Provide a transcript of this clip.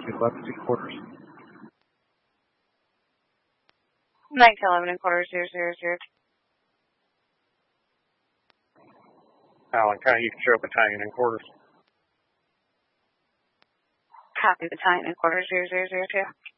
11 and quarters. 9 to 11 and quarters, 000. Allen County, you can show battalion and quarters. Copy battalion and quarters, 0002.